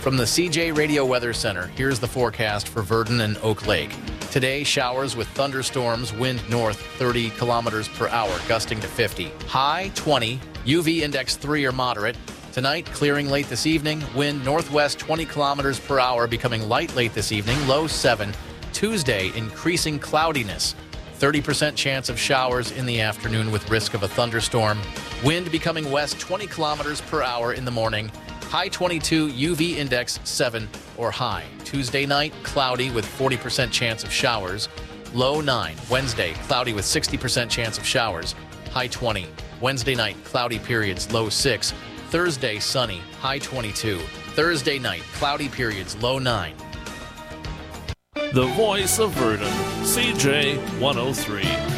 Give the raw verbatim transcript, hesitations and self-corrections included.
From the C J Radio Weather Center, here's the forecast for Verdon and Oak Lake. Today, showers with thunderstorms, wind north thirty kilometers per hour, gusting to fifty. High twenty, U V index three or moderate. Tonight, clearing late this evening, wind northwest twenty kilometers per hour, becoming light late this evening, low seven. Tuesday, increasing cloudiness. thirty percent chance of showers in the afternoon with risk of a thunderstorm. Wind becoming west twenty kilometers per hour in the morning. High twenty-two, U V index seven or high. Tuesday night, cloudy with forty percent chance of showers. Low nine. Wednesday, cloudy with sixty percent chance of showers. High twenty. Wednesday night, cloudy periods, low six. Thursday, sunny, high twenty-two. Thursday night, cloudy periods, low nine. The voice of Verdon, C J one oh three.